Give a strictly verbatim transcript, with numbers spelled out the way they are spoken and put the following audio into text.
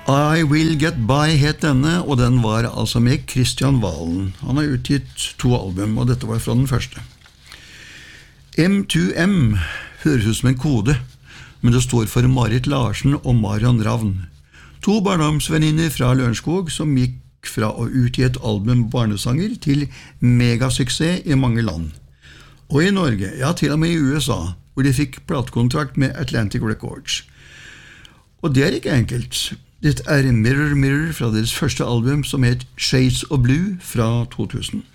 I Will Get By het denne, og den var altså med Kristian Valen. Han har utgitt to album, og dette var fra den første. M to M høres ut som en kode, men det står for Marit Larsen og Marion Ravn. To barndomsvenninner fra Lørenskog som gikk fra å utgi et album barnesanger til megasuksess i mange land. Og i Norge, ja til og med i U S A, hvor de fikk platekontrakt med Atlantic Records. Og det er ikke enkelt. Dette er Mirror Mirror fra deres første album som het Shades of Blue fra to tusen.